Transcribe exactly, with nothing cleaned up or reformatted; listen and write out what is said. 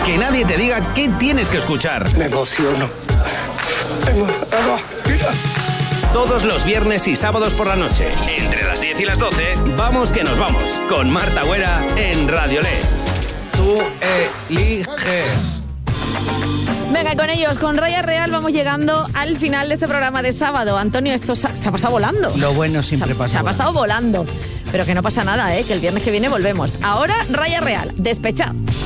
Que nadie te diga qué tienes que escuchar. Me emociono. Todos los viernes y sábados por la noche, entre las diez y las doce, vamos que nos vamos, con Marta Güera en Radio L E. Tú eliges. Venga, y con ellos, con Raya Real, vamos llegando al final de este programa de sábado. Antonio, esto se ha, se ha pasado volando. Lo bueno siempre se, pasa Se ha volando. pasado volando. Pero que no pasa nada, ¿eh? Que el viernes que viene volvemos. Ahora, Raya Real, despechado.